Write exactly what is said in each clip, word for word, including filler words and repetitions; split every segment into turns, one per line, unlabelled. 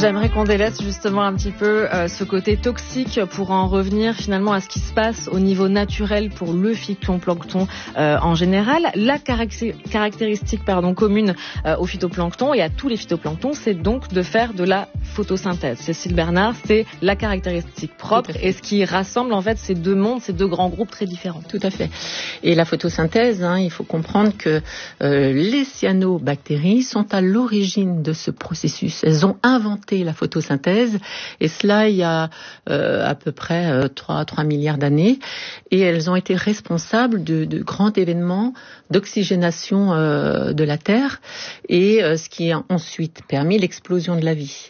J'aimerais qu'on délaisse justement un petit peu euh, ce côté toxique pour en revenir finalement à ce qui se passe au niveau naturel pour le phytoplancton euh, en général. La caracté- caractéristique pardon, commune euh, au phytoplancton et à tous les phytoplanctons, c'est donc de faire de la photosynthèse. Cécile Bernard, c'est la caractéristique propre et ce qui rassemble en fait ces deux mondes, ces deux grands groupes très différents.
Tout à fait. Et la photosynthèse, hein, il faut comprendre que euh, les cyanobactéries sont à l'origine de ce processus. Elles ont inventé la photosynthèse et cela il y a euh, à peu près euh, trois milliards d'années et elles ont été responsables de, de grands événements d'oxygénation euh, de la Terre et euh, ce qui a ensuite permis l'explosion de la vie.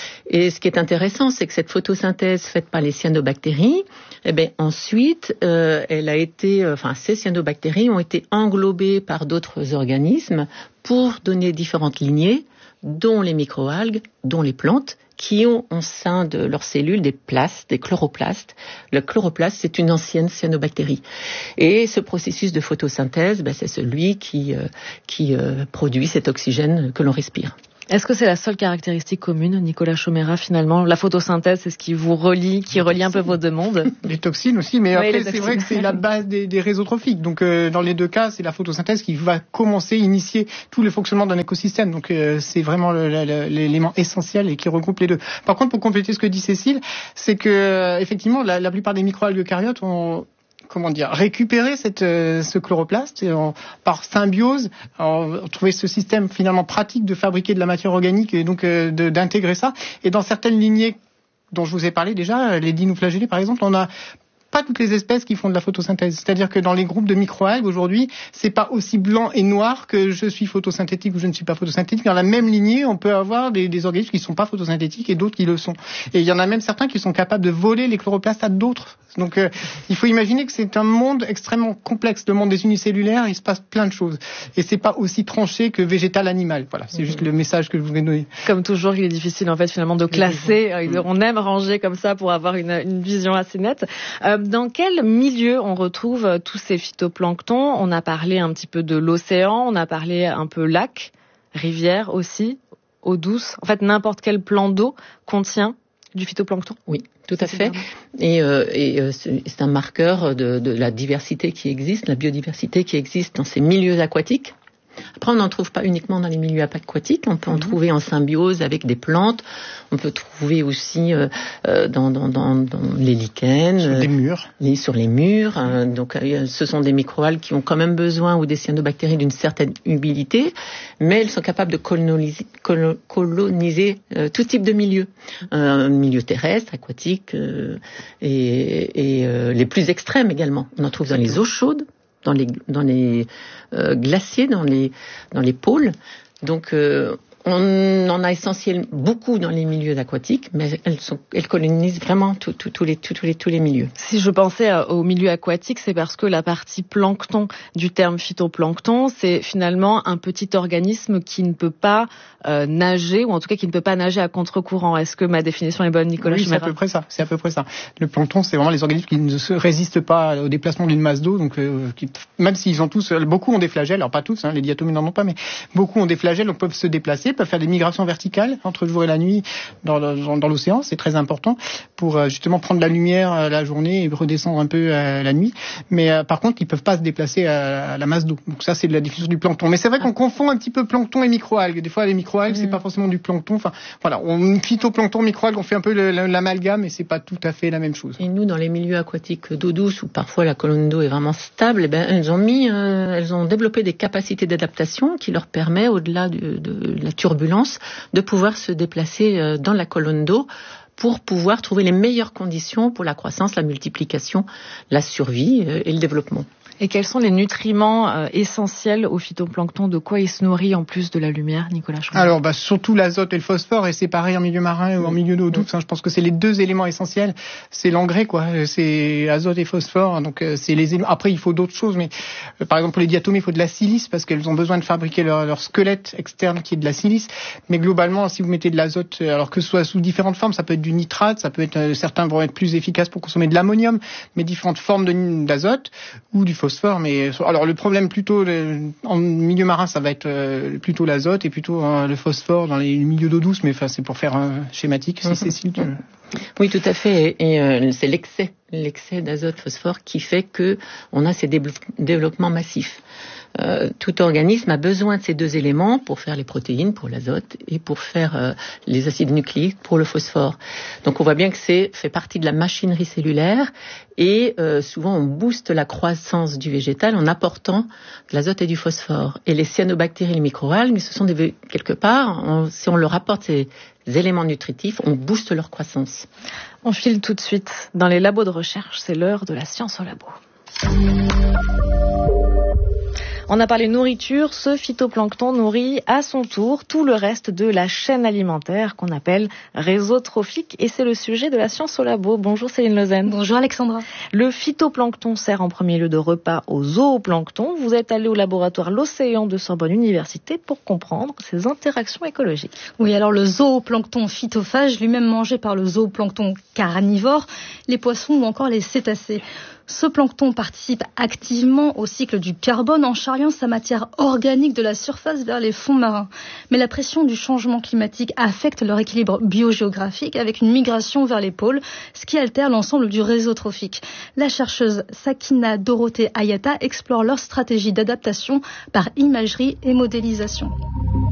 Et ce qui est intéressant, c'est que cette photosynthèse faite par les cyanobactéries, eh bien ensuite, euh, elle a été, euh, enfin ces cyanobactéries ont été englobées par d'autres organismes pour donner différentes lignées, dont les microalgues, dont les plantes, qui ont au sein de leurs cellules des plastes, des chloroplastes. Le chloroplaste, c'est une ancienne cyanobactérie. Et ce processus de photosynthèse, ben, c'est celui qui, euh, qui euh, produit cet oxygène que l'on respire.
Est-ce que c'est la seule caractéristique commune, Nicolas Chaumérat, finalement? La photosynthèse, c'est ce qui vous relie, qui relie un peu vos deux mondes?
Les toxines aussi, mais
oui,
après, c'est vrai que c'est la base des, des réseaux trophiques. Donc, euh, dans les deux cas, c'est la photosynthèse qui va commencer, initier tout le fonctionnement d'un écosystème. Donc, euh, c'est vraiment le, le, l'élément essentiel et qui regroupe les deux. Par contre, pour compléter ce que dit Cécile, c'est que, euh, effectivement, la, la plupart des microalgues eucaryotes ont comment dire, récupérer cette, euh, ce chloroplaste et en, par symbiose, en, trouver ce système finalement pratique de fabriquer de la matière organique et donc euh, de, d'intégrer ça. Et dans certaines lignées dont je vous ai parlé déjà, les dinoflagellés par exemple, on a pas toutes les espèces qui font de la photosynthèse. C'est-à-dire que dans les groupes de microalgues, aujourd'hui, c'est pas aussi blanc et noir que je suis photosynthétique ou je ne suis pas photosynthétique. Dans la même lignée, on peut avoir des, des organismes qui sont pas photosynthétiques et d'autres qui le sont. Et il y en a même certains qui sont capables de voler les chloroplastes à d'autres. Donc, euh, il faut imaginer que c'est un monde extrêmement complexe. Le monde des unicellulaires, il se passe plein de choses. Et c'est pas aussi tranché que végétal-animal. Voilà, c'est mmh. juste le message que je voulais donner.
Comme toujours, il est difficile, en fait, finalement, de classer. Mmh. On aime ranger comme ça pour avoir une, une vision assez nette. Euh, Dans quel milieu on retrouve tous ces phytoplanctons? On a parlé un petit peu de l'océan, on a parlé un peu lac, rivière aussi, eau douce. En fait, n'importe quel plan d'eau contient du phytoplancton.
Oui, tout à fait. Et, euh, et euh, c'est, c'est un marqueur de, de la diversité qui existe, la biodiversité qui existe dans ces milieux aquatiques. Après, on n'en trouve pas uniquement dans les milieux aquatiques, on peut en mmh. trouver en symbiose avec des plantes, on peut trouver aussi euh, dans, dans, dans, dans les lichens,
sur les murs,
les, sur les murs. Euh, donc, euh, ce sont des microalgues qui ont quand même besoin, ou des cyanobactéries, d'une certaine humidité, mais elles sont capables de coloniser, coloniser euh, tout type de milieu, euh, milieu terrestre, aquatique, euh, et, et euh, les plus extrêmes également. On en trouve dans les eaux chaudes, dans les dans les euh, glaciers, dans les dans les pôles. Donc euh, on en a essentiellement beaucoup dans les milieux aquatiques, mais elles sont elles colonisent vraiment tous tout, tout les tous les tous les milieux.
Si je pensais au milieu aquatique, c'est parce que la partie plancton du terme phytoplancton, c'est finalement un petit organisme qui ne peut pas euh, nager, ou en tout cas qui ne peut pas nager à contre-courant. Est-ce que ma définition est bonne, Nicolas
Oui,
Chaumérat?
c'est à peu près ça. C'est à peu près ça. Le plancton, c'est vraiment les organismes qui ne se résistent pas au déplacement d'une masse d'eau. Donc, euh, qui, même s'ils ont tous, beaucoup ont des flagelles, alors pas tous, hein, les diatomies n'en ont pas, mais beaucoup ont des flagelles, donc peuvent se déplacer, peuvent faire des migrations verticales entre le jour et la nuit dans, dans, dans l'océan. C'est très important pour euh, justement prendre la lumière euh, la journée et redescendre un peu euh, la nuit. Mais euh, par contre, ils peuvent pas se déplacer à, à la masse d'eau. Donc ça, c'est de la définition du plancton. Mais c'est vrai qu'on confond un petit peu plancton et microalgues. Des fois, les microalgues, mmh. c'est pas forcément du plancton. Enfin, voilà, on phytoplancton, microalgues, on fait un peu le, le, l'amalgame, et c'est pas tout à fait la même chose.
Et nous, dans les milieux aquatiques d'eau douce, où parfois la colonne d'eau est vraiment stable, eh ben, elles ont mis, euh, elles ont développé des capacités d'adaptation qui leur permet, au-delà de, de la turbulence, de pouvoir se déplacer euh, dans la colonne d'eau pour pouvoir trouver les meilleures conditions pour la croissance, la multiplication, la survie euh, et le développement.
Et quels sont les nutriments euh, essentiels au phytoplancton? De quoi il se nourrit en plus de la lumière, Nicolas Chaumérat?
Alors, bah, surtout l'azote et le phosphore, et c'est pareil en milieu marin ou en milieu d'eau douce. Hein, je pense que c'est les deux éléments essentiels. C'est l'engrais, quoi. C'est azote et phosphore. Donc, euh, c'est les. Après, il faut d'autres choses, mais euh, par exemple pour les diatomies, il faut de la silice parce qu'elles ont besoin de fabriquer leur, leur squelette externe qui est de la silice. Mais globalement, si vous mettez de l'azote, alors que ce soit sous différentes formes, ça peut être du nitrate, ça peut être euh, certains vont être plus efficaces pour consommer de l'ammonium, mais différentes formes de, d'azote ou du phosphore. phosphore. Mais alors le problème plutôt le, en milieu marin, ça va être euh, plutôt l'azote et plutôt euh, le phosphore dans les milieux d'eau douce. Mais enfin, c'est pour faire un schématique. Si, mm-hmm. Cécile, tu...
Oui, tout à fait. Et euh, c'est l'excès, l'excès d'azote, phosphore qui fait que on a ces dé- développements massifs. Euh, tout organisme a besoin de ces deux éléments pour faire les protéines, pour l'azote, et pour faire euh, les acides nucléiques, pour le phosphore. Donc on voit bien que c'est fait partie de la machinerie cellulaire, et euh, souvent on booste la croissance du végétal en apportant de l'azote et du phosphore. Et les cyanobactéries, les microalgues, ce sont des, quelque part, on, si on leur apporte ces éléments nutritifs, on booste leur croissance.
On file tout de suite dans les labos de recherche, c'est l'heure de la science au labo. On a parlé nourriture, ce phytoplancton nourrit à son tour tout le reste de la chaîne alimentaire qu'on appelle réseau trophique, et c'est le sujet de la science au labo. Bonjour Céline Lausanne.
Bonjour Alexandra.
Le phytoplancton sert en premier lieu de repas au zooplancton. Vous êtes allé au laboratoire L'Océan de Sorbonne Université pour comprendre ces interactions écologiques.
Oui, alors le zooplancton phytophage, lui-même mangé par le zooplancton carnivore, les poissons ou encore les cétacés. Ce plancton participe activement au cycle du carbone en charriant sa matière organique de la surface vers les fonds marins. Mais la pression du changement climatique affecte leur équilibre biogéographique avec une migration vers les pôles, ce qui altère l'ensemble du réseau trophique. La chercheuse Sakina Dorothée Ayata explore leur stratégie d'adaptation par imagerie et modélisation.